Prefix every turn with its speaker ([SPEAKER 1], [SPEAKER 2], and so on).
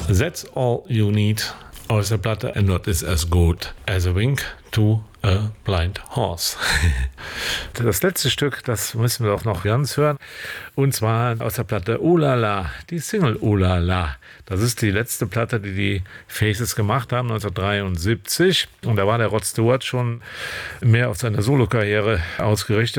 [SPEAKER 1] That's All You Need aus der Platte And What Is As Good As A Wink to a Blind Horse. Das letzte Stück, das müssen wir auch noch ganz hören, und zwar aus der Platte Oh La La, die Single Oh La La. Das ist die letzte Platte, die die Faces gemacht haben, 1973, und da war der Rod Stewart schon mehr auf seine Solokarriere ausgerichtet.